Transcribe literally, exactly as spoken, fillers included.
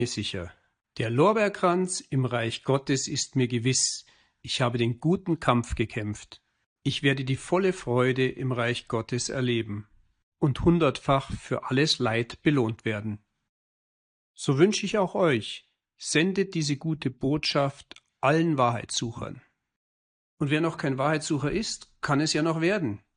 mir sicher. Der Lorbeerkranz im Reich Gottes ist mir gewiss. Ich habe den guten Kampf gekämpft. Ich werde die volle Freude im Reich Gottes erleben und hundertfach für alles Leid belohnt werden. So wünsche ich auch euch, sendet diese gute Botschaft allen Wahrheitssuchern. Und wer noch kein Wahrheitssucher ist, kann es ja noch werden.